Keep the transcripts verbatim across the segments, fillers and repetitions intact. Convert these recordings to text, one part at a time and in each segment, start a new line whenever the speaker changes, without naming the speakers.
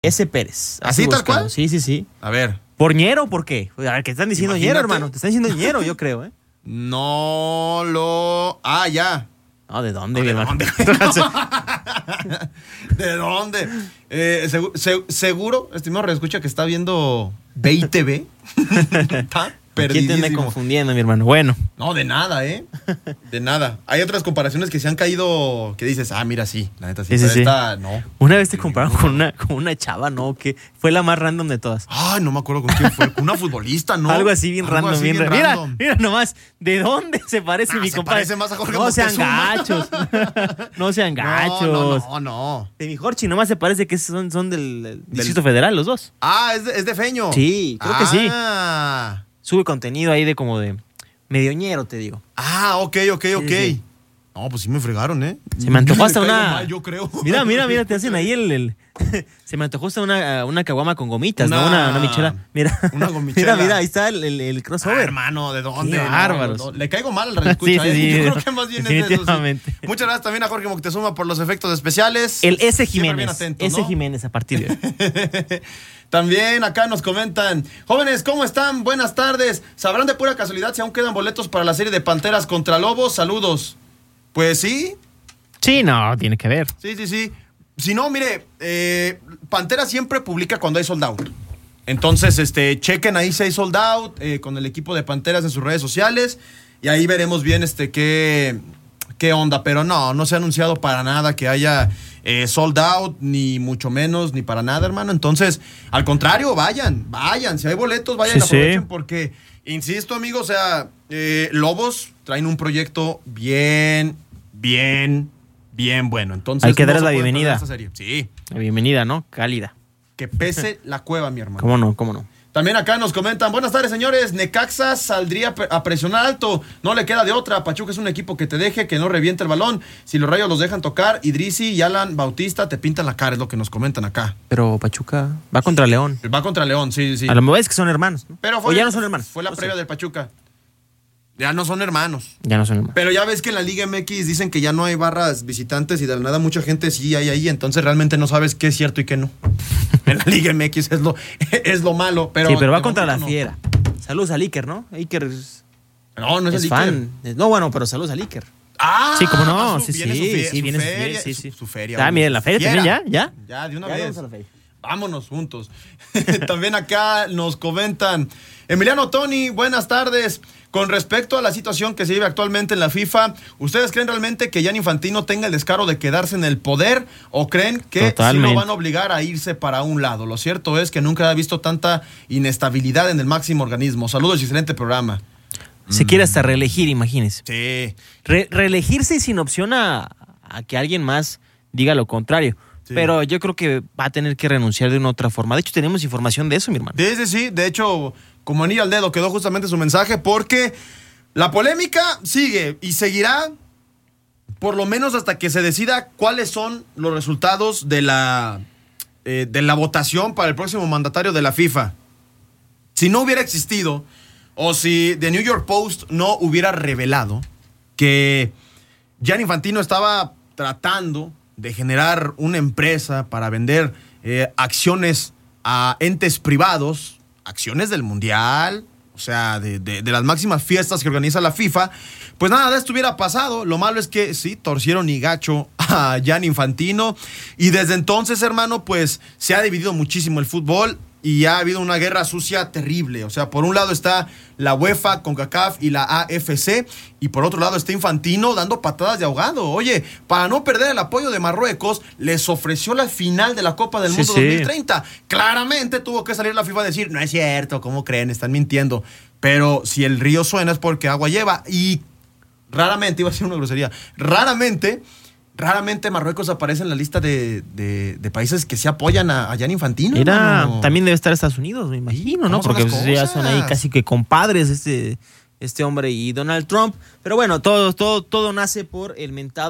Ese Pérez.
¿Así tal cual?
Sí, sí, sí.
A ver.
¿Por ñero? ¿Por qué? A ver, ¿qué están diciendo ñero, hermano? Te están diciendo ñero, yo creo, ¿eh?
No lo... Ah, ya.
No, ¿de dónde,
no,
mi
¿de
hermano?
Dónde? ¿De dónde? Eh, segu- se- seguro, estimado reescucha, que está viendo B I T V. Está
¿Quién te anda confundiendo, mi hermano? Bueno.
No, de nada, ¿eh? De nada. Hay otras comparaciones que se han caído que dices, ah, mira, sí, la neta sí.
Sí, sí,
esta,
sí.
no.
Una vez te compararon con una, con una chava, ¿no? Que fue la más random de todas.
Ay, no me acuerdo con quién fue. Una futbolista, ¿no?
Algo así bien
Algo
random.
así
bien
bien
ra- mira,
random.
mira nomás, ¿de dónde se parece
Ah,
mi
se
compadre?
parece más a Jorge
No sean
Moctezuma.
gachos. No sean gachos.
No, no, no, no.
De mi Jorchi nomás se parece que son, son del, del Distrito Federal, los dos.
Ah, es de, es de Feño.
Sí, creo que sí.
Ah.
Sube contenido ahí de como de medioñero, te digo.
Ah, ok, ok, ok.
Sí, sí.
No, pues sí me fregaron, ¿eh?
Se me antojó
Yo
hasta
le caigo
una...
mal, yo creo.
Mira, mira, mira, te hacen ahí el... el... Se me antojó hasta una, una caguama con gomitas,
Una-
¿no? Una, una michela. Mira.
Una gomichela.
Mira, mira, ahí está el, el, el
Ah,
crossover.
hermano, ¿de dónde?
Qué
No,
bárbaros.
no, no. Le caigo mal al reescucha,
Sí, sí,
¿eh?
sí.
Yo creo que más bien es de eso, sí.
Definitivamente.
Muchas gracias también a Jorge Moctezuma por los efectos especiales.
El S.
Siempre bien
Jiménez.
atento,
S.
¿no?
Jiménez a partir de hoy.
También acá nos comentan, jóvenes, ¿cómo están? Buenas tardes. ¿Sabrán de pura casualidad si aún quedan boletos para la serie de Panteras contra Lobos? Saludos. Pues sí,
Sí, no, tiene que ver.
sí, sí, sí. Si no, mire, eh, Pantera siempre publica cuando hay sold out. Entonces, este, chequen ahí si hay sold out eh, con el equipo de Panteras en sus redes sociales y ahí veremos bien este qué, qué onda. Pero no, no se ha anunciado para nada que haya eh, sold out, ni mucho menos, ni para nada, hermano. Entonces, al contrario, vayan, vayan. Si hay boletos, vayan,
Sí,
aprovechen
sí.
porque, insisto, amigo, o sea, eh, Lobos traen un proyecto bien, bien, bien bueno. Entonces,
Hay que darles
se
la
puede perder
bienvenida.
esta serie. Sí,
La bienvenida, ¿no? Cálida.
que pese la cueva, mi hermano.
¿Cómo no? ¿Cómo no?
También acá nos comentan, buenas tardes, señores. Necaxa saldría a presionar alto. No le queda de otra. Pachuca es un equipo que te deje, que no reviente el balón. Si los Rayos los dejan tocar, Idrisi y Alan Bautista te pintan la cara, es lo que nos comentan acá.
Pero Pachuca va contra León.
Va contra León, sí, sí.
A lo mejor es que son hermanos, ¿no?
Pero fue,
o ya no son hermanos.
Fue la
No sé.
previa del Pachuca. Ya no son hermanos.
Ya no son hermanos.
Pero ya ves que en la Liga M X dicen que ya no hay barras visitantes y de la nada mucha gente sí hay ahí, entonces realmente no sabes qué es cierto y qué no. En la Liga M X es lo, es lo malo, pero...
sí, pero va
de
contra la
momento no.
fiera. Saludos a Iker, ¿no? Iker es,
No, no es,
es
el
fan. No, bueno, pero saludos a Iker.
Ah,
Sí, cómo no,
su-
sí,
viene
sí,
su fe-
sí,
su
viene su
feria,
feria, sí,
su-
sí.
su feria.
Ah,
vamos,
mira, la
su
feria también,
fiera.
¿ya? ¿Ya?
Ya, de una
Ya
vez.
vamos a la feria.
Vámonos juntos. También acá nos comentan, Emiliano Tony, buenas tardes. Con respecto a la situación que se vive actualmente en la FIFA, ¿ustedes creen realmente que Gianni Infantino tenga el descaro de quedarse en el poder o creen que sí
Totalmente.
lo van a obligar a irse para un lado? Lo cierto es que nunca he visto tanta inestabilidad en el máximo organismo. Saludos y excelente programa.
Se quiere hasta reelegir, imagínense.
Sí.
Re- reelegirse sin opción a, a que alguien más diga lo contrario.
Sí.
Pero yo creo que va a tener que renunciar de una otra forma. De hecho, tenemos información de eso, mi hermano.
Sí, sí, sí. De hecho, como anillo al dedo quedó justamente su mensaje porque la polémica sigue y seguirá por lo menos hasta que se decida cuáles son los resultados de la, eh, de la votación para el próximo mandatario de la FIFA. Si no hubiera existido o si The New York Post no hubiera revelado que Gianni Infantino estaba tratando de generar una empresa para vender eh, acciones a entes privados, acciones del Mundial, o sea, de, de, de las máximas fiestas que organiza la FIFA, pues nada de esto hubiera pasado. Lo malo es que sí, torcieron y gacho a Gianni Infantino y desde entonces, hermano, pues se ha dividido muchísimo el fútbol y ha habido una guerra sucia terrible. O sea, por un lado está la UEFA, CONCACAF y la A F C, y por otro lado está Infantino dando patadas de ahogado. Oye, para no perder el apoyo de Marruecos, les ofreció la final de la Copa del
Sí,
Mundo
sí.
dos mil treinta. Claramente tuvo que salir la FIFA a decir, no es cierto, ¿cómo creen? Están mintiendo. Pero si el río suena es porque agua lleva. Y raramente, iba a ser una grosería, raramente... Raramente Marruecos aparece en la lista de, de, de países que se apoyan a, a Gianni Infantino.
Mira,
hermano.
también debe estar Estados Unidos, me imagino, ¿no?
¿Cómo son
Porque
las
pues, ya son ahí
cosas?
casi que compadres este, este hombre y Donald Trump. Pero bueno, todo, todo, todo nace por el mentado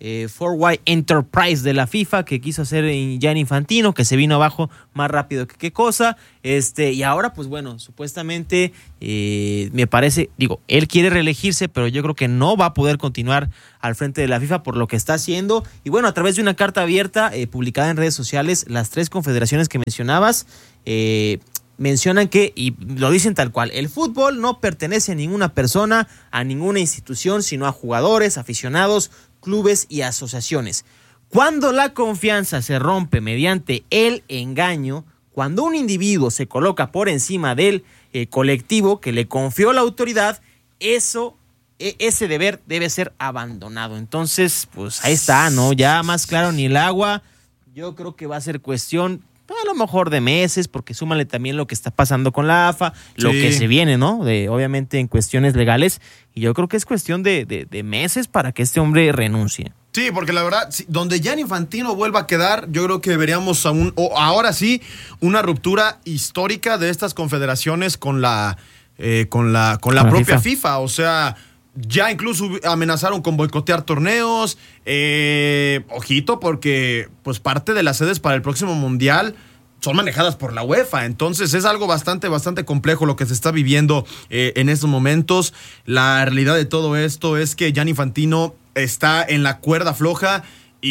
eh, cuatro Y Enterprise de la FIFA que quiso hacer Gianni Infantino, que se vino abajo más rápido que qué cosa. Este, y ahora, pues bueno, supuestamente eh, me parece, digo, él quiere reelegirse, pero yo creo que no va a poder continuar al frente de la FIFA por lo que está haciendo. Y bueno, a través de una carta abierta eh, publicada en redes sociales, las tres confederaciones que mencionabas, eh, mencionan que, y lo dicen tal cual, el fútbol no pertenece a ninguna persona, a ninguna institución, sino a jugadores, aficionados, clubes y asociaciones. Cuando la confianza se rompe mediante el engaño, cuando un individuo se coloca por encima del eh, colectivo que le confió la autoridad, eso, e- ese deber debe ser abandonado. Entonces, pues ahí está, ¿no? Ya más claro ni el agua. Yo creo que va a ser cuestión a lo mejor de meses, porque súmale también lo que está pasando con la A F A, lo
sí.
que se viene, ¿no? De, obviamente en cuestiones legales, y yo creo que es cuestión de, de, de meses para que este hombre renuncie.
Sí, porque la verdad, si, donde Gianni Infantino vuelva a quedar, yo creo que veríamos aún, o ahora sí, una ruptura histórica de estas confederaciones con la, eh, con la, con la
Con la
propia
FIFA.
FIFA. O sea, ya incluso amenazaron con boicotear torneos. Eh, ojito, porque pues parte de las sedes para el próximo mundial son manejadas por la UEFA, entonces es algo bastante, bastante complejo lo que se está viviendo eh, en estos momentos. La realidad de todo esto es que Gianni Infantino está en la cuerda floja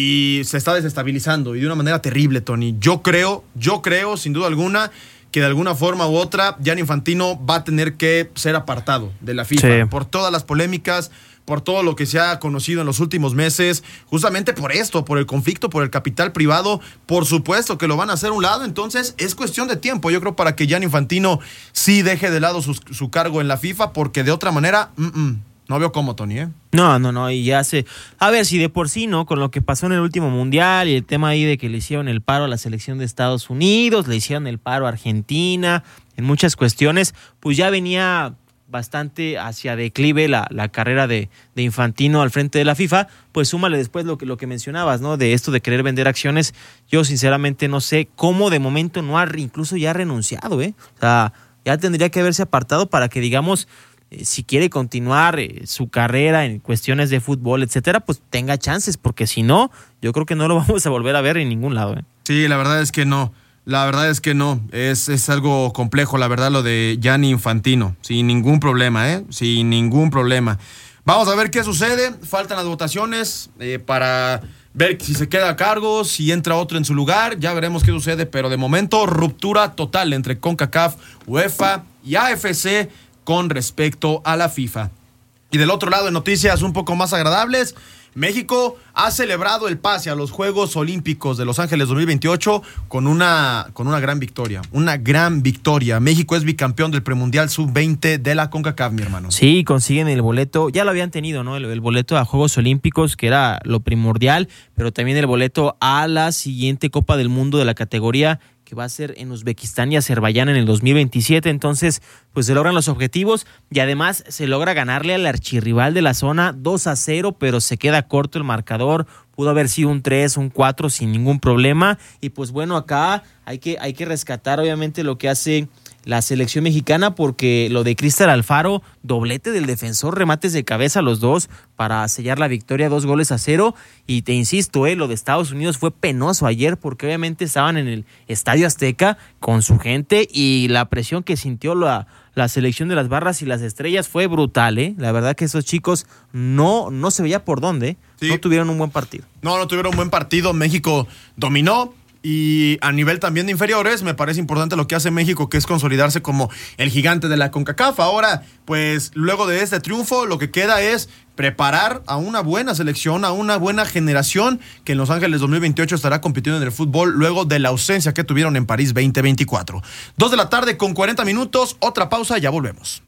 y se está desestabilizando, y de una manera terrible, Tony. Yo creo, yo creo, sin duda alguna, que de alguna forma u otra, Gianni Infantino va a tener que ser apartado de la FIFA,
Sí.
por todas las polémicas, por todo lo que se ha conocido en los últimos meses, justamente por esto, por el conflicto, por el capital privado. Por supuesto que lo van a hacer a un lado, entonces es cuestión de tiempo, yo creo, para que Gianni Infantino sí deje de lado su, su cargo en la FIFA, porque de otra manera, mm-mm, no veo cómo, Tony, ¿eh?
No, no, no, y ya se... A ver, si de por sí, ¿no? Con lo que pasó en el último mundial y el tema ahí de que le hicieron el paro a la selección de Estados Unidos, le hicieron el paro a Argentina, en muchas cuestiones, pues ya venía bastante hacia declive la, la carrera de, de Infantino al frente de la FIFA. Pues súmale después lo que, lo que mencionabas, ¿no? De esto de querer vender acciones. Yo sinceramente no sé cómo de momento no ha incluso ya renunciado, ¿eh? O sea, ya tendría que haberse apartado para que, digamos, eh, si quiere continuar eh, su carrera en cuestiones de fútbol, etcétera, pues tenga chances, porque si no, yo creo que no lo vamos a volver a ver en ningún lado, ¿eh?
Sí, la verdad es que no. La verdad es que no, es, es algo complejo, la verdad, lo de Gianni Infantino, sin ningún problema, ¿eh? Sin ningún problema. Vamos a ver qué sucede, faltan las votaciones eh, para ver si se queda a cargo, si entra otro en su lugar, ya veremos qué sucede, pero de momento ruptura total entre CONCACAF, UEFA y A F C con respecto a la FIFA. Y del otro lado, en noticias un poco más agradables, México ha celebrado el pase a los Juegos Olímpicos de Los Ángeles dos mil veintiocho con una, con una gran victoria, una gran victoria. México es bicampeón del premundial sub veinte de la CONCACAF, mi hermano.
Sí, consiguen el boleto, ya lo habían tenido, ¿no? El, el boleto a Juegos Olímpicos, que era lo primordial, pero también el boleto a la siguiente Copa del Mundo de la categoría, que va a ser en Uzbekistán y Azerbaiyán en el dos mil veintisiete. Entonces, pues se logran los objetivos y además se logra ganarle al archirrival de la zona dos a cero, pero se queda corto el marcador. Pudo haber sido un tres, un cuatro sin ningún problema. Y pues bueno, acá hay que, hay que rescatar obviamente lo que hace la selección mexicana, porque lo de Cristal Alfaro, doblete del defensor, remates de cabeza los dos para sellar la victoria, dos goles a cero. Y te insisto, eh, lo de Estados Unidos fue penoso ayer, porque obviamente estaban en el Estadio Azteca con su gente y la presión que sintió la, la selección de las barras y las estrellas fue brutal, ¿eh? La verdad que esos chicos no, no se veía por dónde, ¿eh?
Sí.
No tuvieron un buen partido.
No, no tuvieron un buen partido. México dominó. Y a nivel también de inferiores, me parece importante lo que hace México, que es consolidarse como el gigante de la CONCACAF. Ahora, pues luego de este triunfo, lo que queda es preparar a una buena selección, a una buena generación que en Los Ángeles dos mil veintiocho estará compitiendo en el fútbol luego de la ausencia que tuvieron en París veinte veinticuatro. Dos de la tarde con cuarenta minutos, otra pausa, ya volvemos.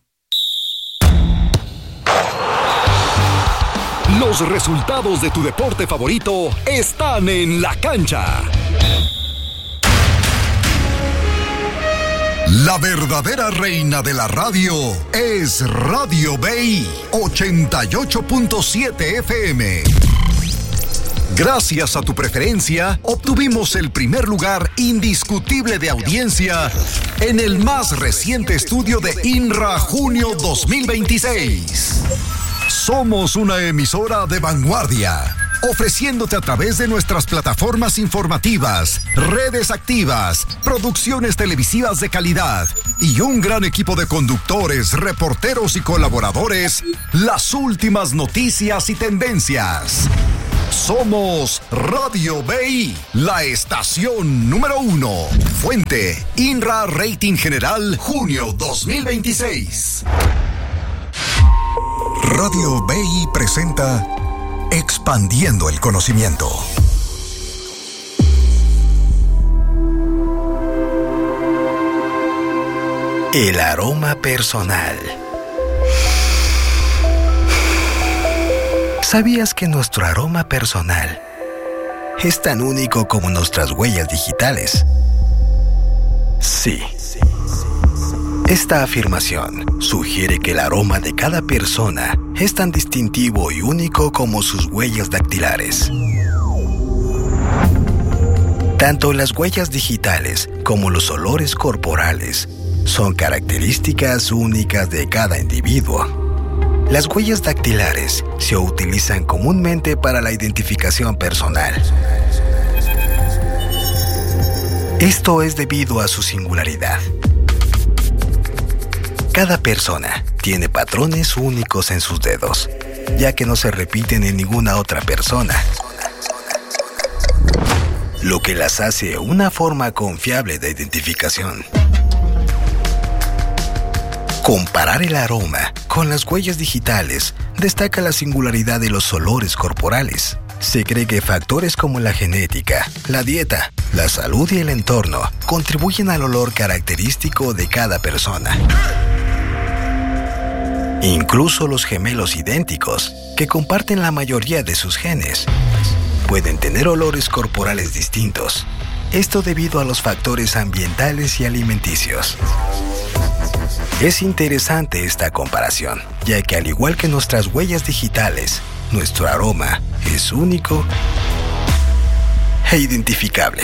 Los resultados de tu deporte favorito están en la cancha. La verdadera reina de la radio es Radio Bay ochenta y ocho punto siete F M. Gracias a tu preferencia, obtuvimos el primer lugar indiscutible de audiencia en el más reciente estudio de INRA Junio dos mil veintiséis. Somos una emisora de vanguardia. ofreciéndote a través de nuestras plataformas informativas, redes activas, producciones televisivas de calidad y un gran equipo de conductores, reporteros y colaboradores, las últimas noticias y tendencias. Somos Radio B I, la estación número uno. Fuente, INRA Rating General, junio dos mil veintiséis. Radio B I presenta Expandiendo el Conocimiento.
El aroma personal. ¿Sabías que nuestro aroma personal es tan único como nuestras huellas digitales? Sí. Esta afirmación sugiere que el aroma de cada persona es tan distintivo y único como sus huellas dactilares. Tanto las huellas digitales como los olores corporales son características únicas de cada individuo. Las huellas dactilares se utilizan comúnmente para la identificación personal. Esto es debido a su singularidad. Cada persona tiene patrones únicos en sus dedos, ya que no se repiten en ninguna otra persona, lo que las hace una forma confiable de identificación. Comparar el aroma con las huellas digitales destaca la singularidad de los olores corporales. Se cree que factores como la genética, la dieta, la salud y el entorno contribuyen al olor característico de cada persona. Incluso los gemelos idénticos, que comparten la mayoría de sus genes, pueden tener olores corporales distintos. Esto debido a los factores ambientales y alimenticios. Es interesante esta comparación, ya que al igual que nuestras huellas digitales, nuestro aroma es único e identificable.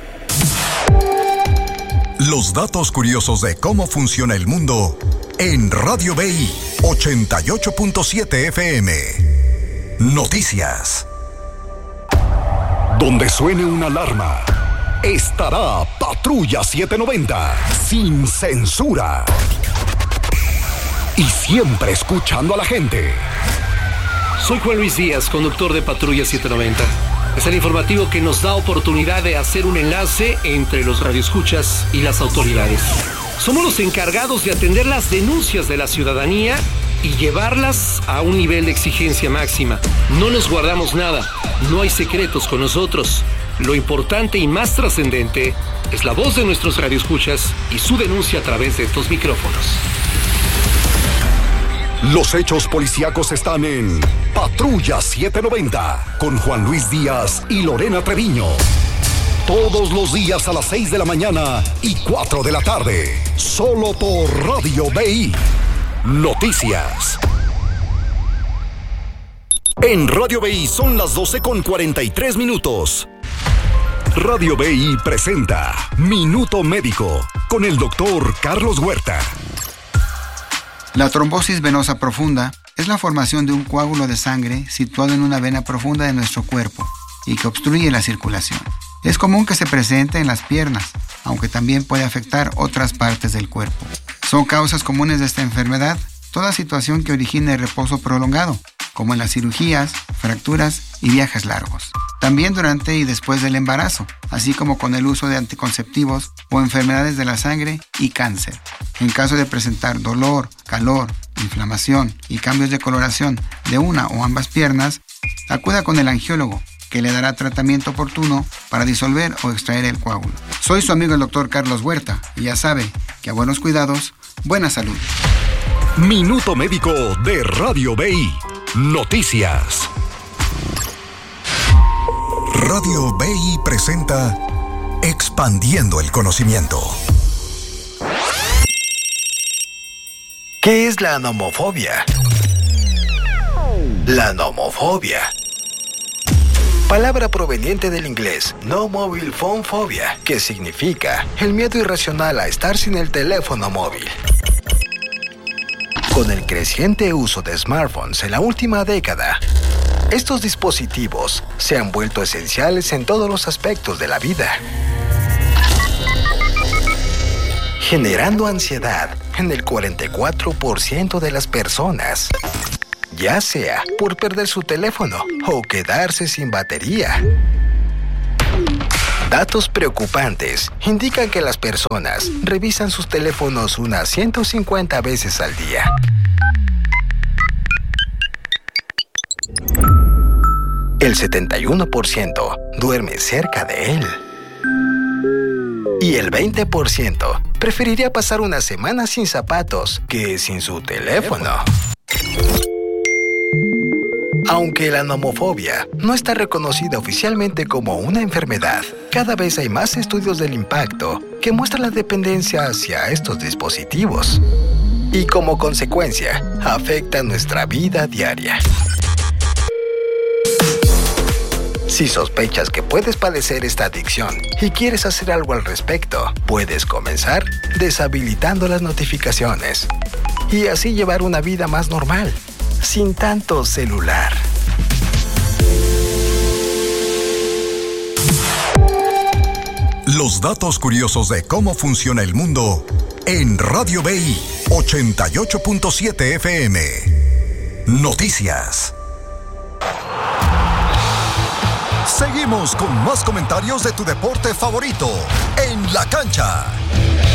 Los datos curiosos de cómo funciona el mundo en Radio B I ochenta y ocho punto siete F M. Noticias. Donde suene una alarma, estará Patrulla setecientos noventa, sin censura. Y siempre escuchando a la gente.
Soy Juan Luis Díaz, conductor de Patrulla setecientos noventa. Es el informativo que nos da oportunidad de hacer un enlace entre los radioescuchas y las autoridades. Somos los encargados de atender las denuncias de la ciudadanía y llevarlas a un nivel de exigencia máxima. No nos guardamos nada, no hay secretos con nosotros. Lo importante y más trascendente es la voz de nuestros radioescuchas y su denuncia a través de estos micrófonos.
Los hechos policíacos están en Patrulla setecientos noventa con Juan Luis Díaz y Lorena Treviño. Todos los días a las seis de la mañana y cuatro de la tarde. Solo por Radio B I. Noticias. En Radio B I son las doce con cuarenta y tres minutos. Radio B I presenta Minuto Médico con el doctor Carlos Huerta.
La trombosis venosa profunda es la formación de un coágulo de sangre situado en una vena profunda de nuestro cuerpo y que obstruye la circulación. Es común que se presente en las piernas, aunque también puede afectar otras partes del cuerpo. Son causas comunes de esta enfermedad toda situación que origine reposo prolongado, como en las cirugías, fracturas y viajes largos. También durante y después del embarazo, así como con el uso de anticonceptivos o enfermedades de la sangre y cáncer. En caso de presentar dolor, calor, inflamación y cambios de coloración de una o ambas piernas, acuda con el angiólogo, que le dará tratamiento oportuno para disolver o extraer el coágulo. Soy su amigo el doctor Carlos Huerta y ya sabe que a buenos cuidados, buena salud.
Minuto Médico de Radio B I. Noticias. Radio B I presenta Expandiendo el Conocimiento.
¿Qué es la nomofobia? La nomofobia, palabra proveniente del inglés no mobile phone phobia, que significa el miedo irracional a estar sin el teléfono móvil. Con el creciente uso de smartphones en la última década, Estos dispositivos se han vuelto esenciales en todos los aspectos de la vida, generando ansiedad en el cuarenta y cuatro por ciento de las personas, ya sea por perder su teléfono o quedarse sin batería. Datos preocupantes indican que las personas revisan sus teléfonos unas ciento cincuenta veces al día. El setenta y uno por ciento duerme cerca de él. Y el veinte por ciento preferiría pasar una semana sin zapatos que sin su teléfono. Aunque la nomofobia no está reconocida oficialmente como una enfermedad, cada vez hay más estudios del impacto que muestran la dependencia hacia estos dispositivos y como consecuencia afecta nuestra vida diaria. Si sospechas que puedes padecer esta adicción y quieres hacer algo al respecto, puedes comenzar deshabilitando las notificaciones y así llevar una vida más normal, sin tanto celular.
Los datos curiosos de cómo funciona el mundo en Radio B I ochenta y ocho punto siete F M. Noticias. Seguimos con más comentarios de tu deporte favorito en la cancha.